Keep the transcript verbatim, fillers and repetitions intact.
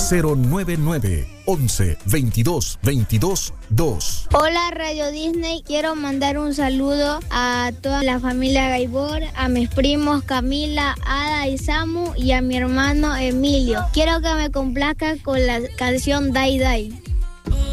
cero nueve nueve once veintidós veintidós dos. Hola Radio Disney, quiero mandar un saludo a toda la familia Gaibor, a mis primos Camila, Ada y Samu y a mi hermano Emilio. Quiero que me complazca con la canción Dai Dai.